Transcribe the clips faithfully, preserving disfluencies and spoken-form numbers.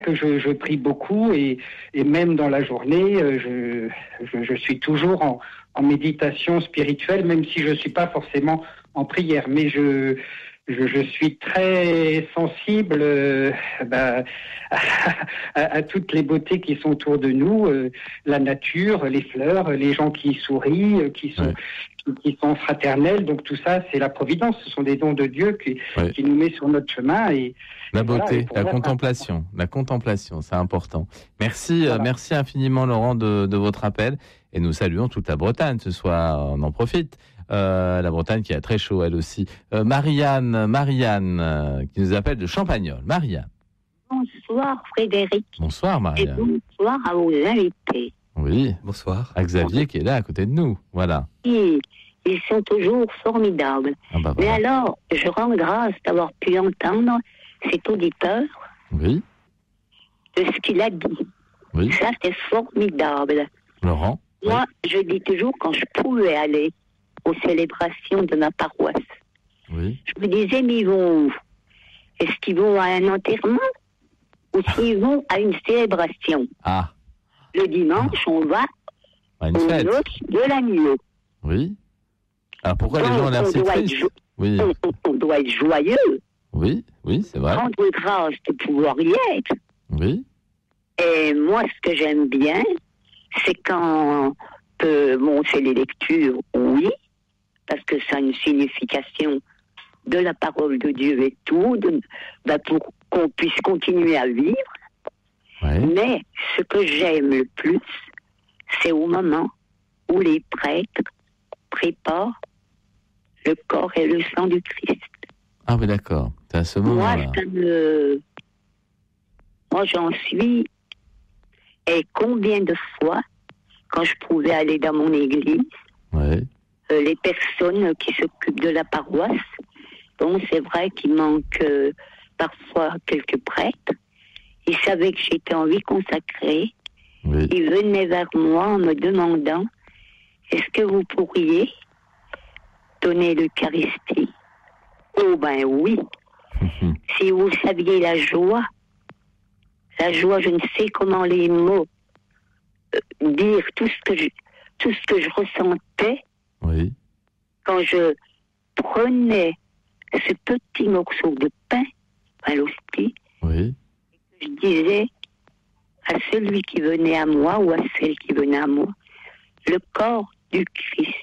que je, je prie beaucoup et, et même dans la journée, je, je, je suis toujours en, en méditation spirituelle, même si je ne suis pas forcément en prière. Mais je, je, je suis très sensible euh, bah, à, à, à toutes les beautés qui sont autour de nous, euh, la nature, les fleurs, les gens qui sourient, qui sont... Ouais. qui sont fraternels, donc tout ça, c'est la providence, ce sont des dons de Dieu qui, oui. qui nous met sur notre chemin. Et, la beauté, voilà, la contemplation, la contemplation, c'est important. Merci, voilà. euh, merci infiniment Laurent de, de votre appel, et nous saluons toute la Bretagne ce soir, on en profite. Euh, la Bretagne qui a très chaud elle aussi. Euh, Marianne, Marianne, euh, qui nous appelle de Champagnole. Marianne. Bonsoir Frédéric. Bonsoir Marianne. Et bonsoir à vos invités. Oui, bonsoir. À Xavier qui est là à côté de nous, voilà. Oui, ils sont toujours formidables. Ah bah voilà. Mais alors, je rends grâce d'avoir pu entendre cet auditeur. Oui. De ce qu'il a dit. Oui. Ça, c'est formidable. Laurent. Moi, oui. je dis toujours quand je pouvais aller aux célébrations de ma paroisse. Oui. Je me disais, mais ils vont où ? Est-ce qu'ils vont à un enterrement ou s'ils vont à une célébration ? Ah. Le dimanche, on va à une fête. Au noces de l'agneau. Oui. Alors pourquoi donc, les gens ont l'air si tristes jo- oui. on, on doit être joyeux. Oui, oui, c'est vrai. Rendre grâce de pouvoir y être. Oui. Et moi, ce que j'aime bien, c'est quand euh, bon, c'est les lectures, oui, parce que ça a une signification de la parole de Dieu et tout, de, bah pour qu'on puisse continuer à vivre. Ouais. Mais ce que j'aime le plus, c'est au moment où les prêtres préparent le corps et le sang du Christ. Ah oui, d'accord. C'est à ce moment-là. Moi, ça me... Moi, j'en suis... Et combien de fois, quand je pouvais aller dans mon église, ouais. euh, les personnes qui s'occupent de la paroisse, bon, c'est vrai qu'il manque euh, parfois quelques prêtres. Ils savaient que j'étais en vie consacrée. Oui. Ils venaient vers moi en me demandant « Est-ce que vous pourriez donner l'Eucharistie ?» Oh ben oui. Si vous saviez la joie, la joie, je ne sais comment les mots euh, dire tout ce que je, tout ce que je ressentais oui. quand je prenais ce petit morceau de pain à l'hostie. Oui. Je disais à celui qui venait à moi ou à celle qui venait à moi, le corps du Christ.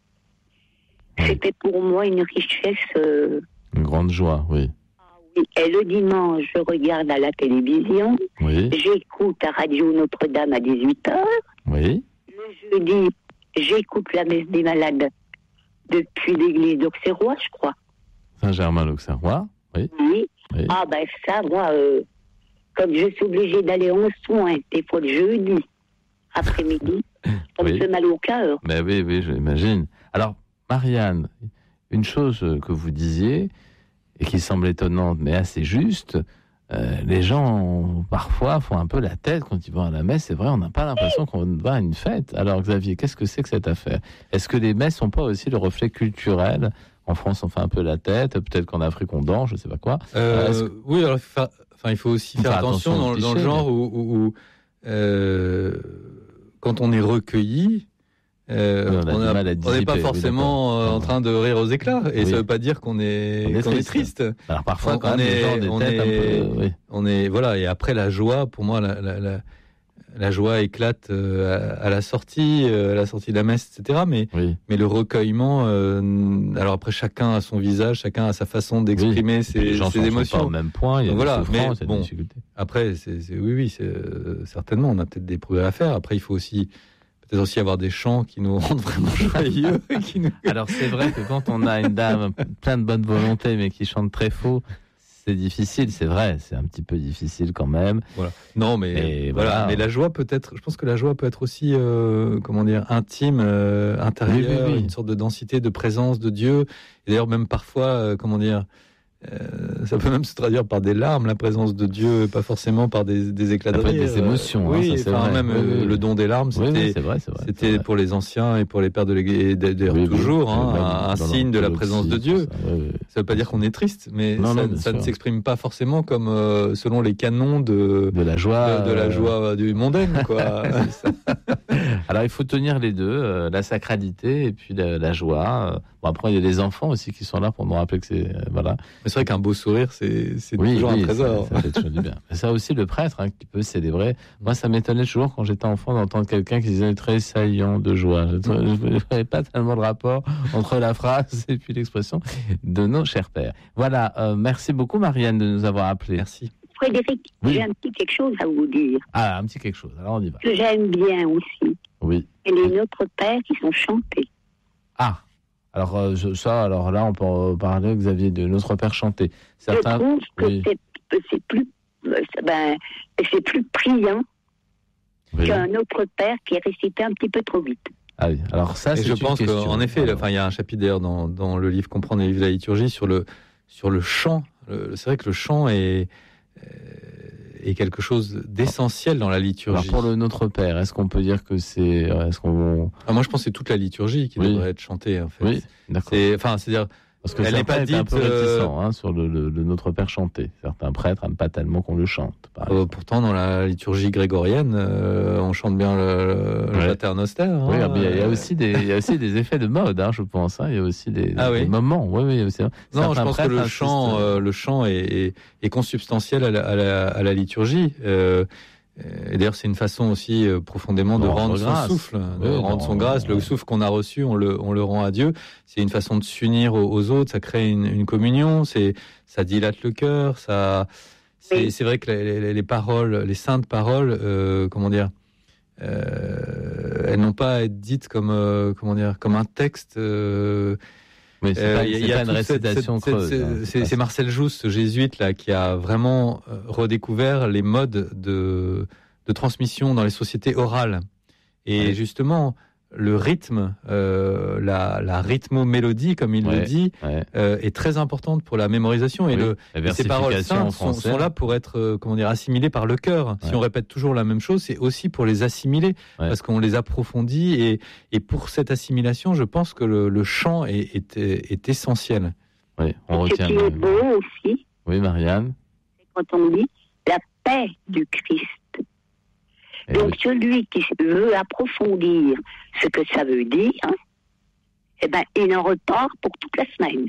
C'était pour moi une richesse. Euh... Une grande joie, oui. Ah, oui. Et le dimanche, je regarde à la télévision. Oui. J'écoute à Radio Notre-Dame à dix-huit heures. Oui. Le jeudi, j'écoute la messe des malades depuis l'église d'Auxerrois, je crois. Saint-Germain-l'Auxerrois, oui. Oui. oui. Ah ben ça, moi... Euh... Comme je suis obligée d'aller en soins, des fois le jeudi, après-midi, ça oui. me fait mal au cœur. Ben oui, oui, je l'imagine. Alors, Marianne, une chose que vous disiez, et qui semble étonnante, mais assez juste, euh, les gens, parfois, font un peu la tête quand ils vont à la messe. C'est vrai, on n'a pas l'impression qu'on va à une fête. Alors, Xavier, qu'est-ce que c'est que cette affaire ? Est-ce que les messes ne sont pas aussi le reflet culturel ? En France, on fait un peu la tête. Peut-être qu'en Afrique, on danse, je ne sais pas quoi. Euh, euh, que... Oui, alors... Fa... Enfin, il faut aussi faire, faire attention, attention dans, cliché, dans le genre mais... où, où, où euh, quand on est recueilli, euh, oui, on n'est pas forcément oui, en train de rire aux éclats. Et oui. ça ne veut pas dire qu'on est, on est, qu'on triste. est triste. Alors parfois, on, quand on même, est, les gens des on têtes est, un peu... Oui. On est, voilà, et après, la joie, pour moi, la, la, la, la joie éclate euh, à, à la sortie, euh, à la sortie de la messe, et cetera. Mais, oui. mais le recueillement, euh, alors après, chacun a son visage, chacun a sa façon d'exprimer oui. ses, les gens ses sont émotions. Pas au même point, il y a voilà, des souffrances, mais, il y a bon, des difficultés. Après, c'est, c'est, oui, oui, c'est, euh, certainement, on a peut-être des progrès à faire. Après, il faut aussi, peut-être aussi avoir des chants qui nous rendent vraiment joyeux. qui nous... Alors, c'est vrai que quand on a une dame plein de bonne volonté, mais qui chante très faux, c'est difficile, c'est vrai, c'est un petit peu difficile quand même. Voilà. Non, mais Et voilà. voilà. Mais la joie peut être, je pense que la joie peut être aussi, euh, comment dire, intime, euh, intérieure, oui, oui, oui. une sorte de densité, de présence de Dieu. Et d'ailleurs, même parfois, euh, comment dire, Euh, ça peut même se traduire par des larmes, la présence de Dieu, pas forcément par des, des éclats de rire. Des émotions. Oui, hein, ça, enfin, même oui, oui. le don des larmes, c'était, oui, oui, c'est vrai, c'est vrai, c'était c'est vrai. pour les anciens et pour les pères de l'Église, d'ailleurs oui, toujours, oui, hein, un, un signe de la présence de Dieu. Ça, oui, oui. Ça veut pas dire qu'on est triste, mais non, ça, non, ça ne s'exprime pas forcément comme euh, selon les canons de, de la joie, de, de la joie du mondaine, quoi. Alors il faut tenir les deux, euh, la sacralité et puis la, la joie. Bon, après il y a les enfants aussi qui sont là pour nous rappeler que c'est euh, voilà. Mais c'est vrai qu'un beau sourire, c'est, c'est oui, toujours oui, un trésor. Ça, ça fait toujours du bien. Mais ça aussi le prêtre hein, qui peut célébrer. Moi ça m'étonnait toujours quand j'étais enfant d'entendre quelqu'un qui disait tressaillant de joie. Je n'avais pas tellement de rapport entre la phrase et puis l'expression de nos chers pères. Voilà, euh, merci beaucoup Marianne de nous avoir appelés. Merci. Frédéric, oui. j'ai un petit quelque chose à vous dire. Ah, un petit quelque chose. Alors on y va. Que j'aime bien aussi. Oui. Et les Notre Père qui sont chantés. Ah. Alors euh, je, ça, alors là, on peut euh, parler, Xavier, de Notre Père chanté. Certains, je trouve que oui. c'est, c'est plus, ben, c'est plus priant oui. qu'un Notre Père qui est récité un petit peu trop vite. Ah oui. Alors ça, et c'est je une pense question. qu'en effet, enfin, il y a un chapitre d'ailleurs dans, dans le livre Comprendre et vivre la liturgie sur le sur le chant. Le, c'est vrai que le chant est est quelque chose d'essentiel dans la liturgie. Alors pour le Notre Père, est-ce qu'on peut dire que c'est, est-ce qu'on ah, moi je pense que c'est toute la liturgie qui oui. devrait être chantée en fait. Oui, d'accord. C'est, enfin, c'est-à-dire parce que elle n'est pas dite un peu réticent hein, sur le, le, le Notre Père chanté. Certains prêtres n'aiment pas tellement qu'on le chante. Euh, pourtant, dans la liturgie grégorienne, euh, on chante bien le, le ouais. Pater Noster. Hein, oui, mais il y a aussi des, il y a aussi des effets de mode, hein, je pense. Hein. Il y a aussi des, ah, des oui. moments. Oui, oui. Aussi, non, je pense que le chant, euh, le chant est, est, est consubstantiel à la, à la, à la liturgie. Euh, Et d'ailleurs, c'est une façon aussi euh, profondément de rendre, rendre son grâce. souffle, de oui, rendre non, son grâce. Non, le souffle qu'on a reçu, on le, on le rend à Dieu. C'est une façon de s'unir aux, aux autres. Ça crée une, une communion. C'est, ça dilate le cœur. Ça, c'est, oui. c'est vrai que les, les, les paroles, les saintes paroles, euh, comment dire, euh, elles n'ont pas à être dites comme, euh, comment dire, comme un texte. Euh, Mais c'est pas, euh, c'est pas une récitation cette, creuse. Cette, hein, c'est, c'est Marcel Jousse, ce jésuite là, qui a vraiment redécouvert les modes de, de transmission dans les sociétés orales. Et ouais. justement, le rythme, euh, la, la rythmo-mélodie, comme il ouais. le dit, ouais. euh, est très importante pour la mémorisation. Et, oui. le, et ces paroles saintes sont, sont là pour être, euh, comment dire, assimilées par le cœur. Ouais. Si on répète toujours la même chose, c'est aussi pour les assimiler, ouais. parce qu'on les approfondit. Et, et pour cette assimilation, je pense que le, le chant est, est, est essentiel. Oui, on retient. Ce qui est beau aussi, oui, Marianne, c'est quand on dit la paix du Christ. Et donc oui. celui qui veut approfondir ce que ça veut dire, hein, eh ben, il en repart pour toute la semaine.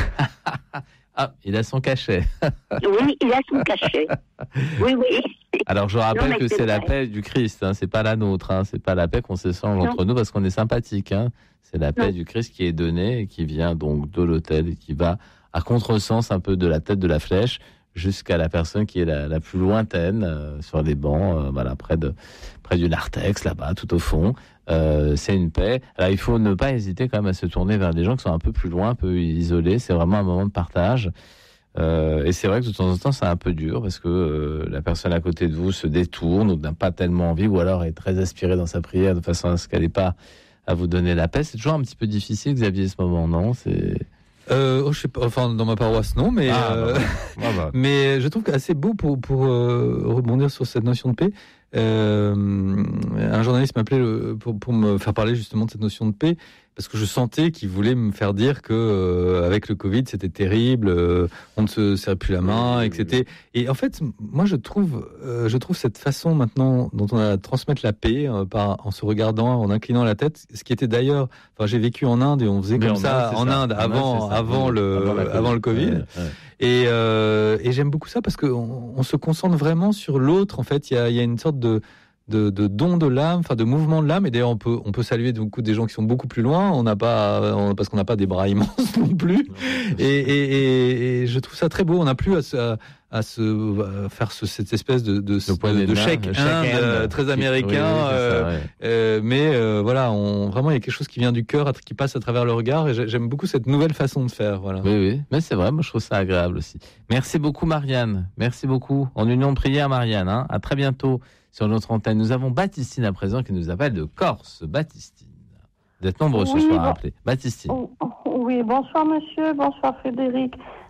Ah, il a son cachet. Oui, il a son cachet. Oui, oui. Alors je rappelle non, que c'est, c'est la vrai. paix du Christ, hein, c'est pas la nôtre, hein, c'est pas la paix qu'on s'échange entre nous parce qu'on est sympathique. Hein. C'est la paix non. du Christ qui est donnée et qui vient donc de l'autel et qui va à contresens un peu de la tête de la flèche jusqu'à la personne qui est la, la plus lointaine, euh, sur les bancs, euh, voilà, près de près du narthex, là-bas, tout au fond. Euh, c'est une paix. Alors, il faut ne pas hésiter quand même à se tourner vers des gens qui sont un peu plus loin, un peu isolés. C'est vraiment un moment de partage. Euh, et c'est vrai que de temps en temps, c'est un peu dur parce que euh, la personne à côté de vous se détourne ou n'a pas tellement envie ou alors est très aspirée dans sa prière de façon à ce qu'elle n'ait pas à vous donner la paix. C'est toujours un petit peu difficile, Xavier, ce moment, non ? C'est... Euh, oh, je sais pas, enfin dans ma paroisse non, mais ah, euh, bah, bah, bah. mais je trouve qu'assez beau pour pour euh, rebondir sur cette notion de paix. Euh, un journaliste m'appelait le, pour pour me faire parler justement de cette notion de paix parce que je sentais qu'il voulait me faire dire que euh, avec le Covid c'était terrible, euh, on ne se serrait plus la main, et que c'était. Et en fait, moi je trouve euh, je trouve cette façon maintenant dont on a à transmettre la paix euh, par en se regardant, en inclinant la tête, ce qui était d'ailleurs. Enfin, j'ai vécu en Inde et on faisait mais comme ça en Inde, ça. avant Inde, avant oui, le avant, avant le Covid. Ouais, ouais. Et, euh, et j'aime beaucoup ça parce qu'on on se concentre vraiment sur l'autre. En fait, il y a, y a une sorte de, de, de don de l'âme, enfin de mouvement de l'âme. Et d'ailleurs, on peut, on peut saluer beaucoup des gens qui sont beaucoup plus loin. On n'a pas, on, parce qu'on n'a pas des bras immenses non plus. Et, et, et, et je trouve ça très beau. On n'a plus à se, à, à se à faire ce, cette espèce de, de, de, de chèque Inde très américain. Oui, oui, euh, ça, ouais. euh, mais euh, voilà, on, vraiment, il y a quelque chose qui vient du cœur, qui passe à travers le regard. Et j'aime beaucoup cette nouvelle façon de faire. Voilà. Oui, oui, mais c'est vrai. Moi, je trouve ça agréable aussi. Merci beaucoup, Marianne. Merci beaucoup. En union de prière, Marianne. Hein. À très bientôt sur notre antenne. Nous avons Baptistine à présent qui nous appelle de Corse. Baptistine. Vous êtes nombreux oui, ce soir bon... à appeler. Baptistine. Oui, bonsoir monsieur, bonsoir Frédéric.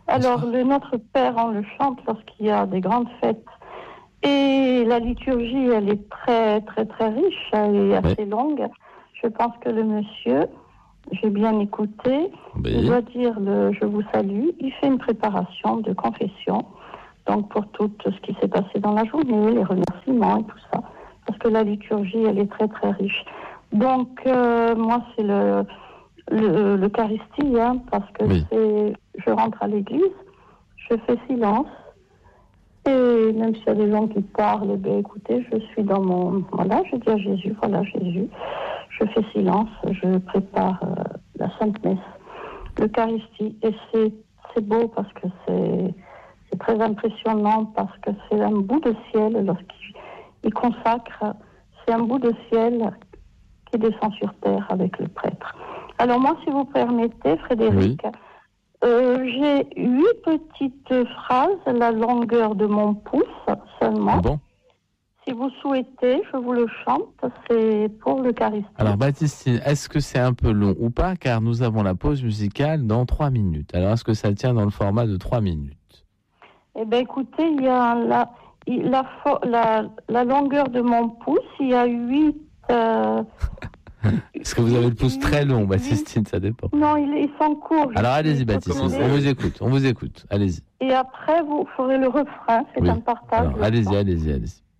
Alors, le Notre Père, on le chante lorsqu'il y a des grandes fêtes. Et la liturgie, elle est très, très, très riche, elle est assez oui. longue. Je pense que le monsieur, j'ai bien écouté, oui. il doit dire le « je vous salue ». Il fait une préparation de confession, donc pour tout ce qui s'est passé dans la journée, les remerciements et tout ça. Parce que la liturgie, elle est très, très riche. Donc, euh, moi, c'est le, le, l'Eucharistie, hein, parce que oui. c'est, je rentre à l'église, je fais silence, et même s'il y a des gens qui parlent, ben, écoutez, je suis dans mon... Voilà, je dis à Jésus, voilà Jésus, je fais silence, je prépare euh, la Sainte Messe, l'Eucharistie, et c'est, c'est beau parce que c'est, c'est très impressionnant, parce que c'est un bout de ciel, lorsqu'il il consacre, c'est un bout de ciel qui descend sur terre avec le prêtre. Alors moi, si vous permettez, Frédéric, oui. euh, j'ai huit petites phrases, la longueur de mon pouce seulement. Bon. Si vous souhaitez, je vous le chante, c'est pour l'Eucharistie. Alors Baptistine, est-ce que c'est un peu long ou pas? Car nous avons la pause musicale dans trois minutes. Alors est-ce que ça tient dans le format de trois minutes? Eh bien écoutez, il y a la, la, la, la longueur de mon pouce, il y a huit... Euh, Est-ce que vous avez le pouce très long, Baptistine? Ça dépend. Non, ils sont courts. Alors allez-y, Baptistine, on vous écoute, on vous écoute, allez-y. Et après, vous ferez le refrain, c'est oui. un partage. Alors, allez-y, allez-y, allez-y.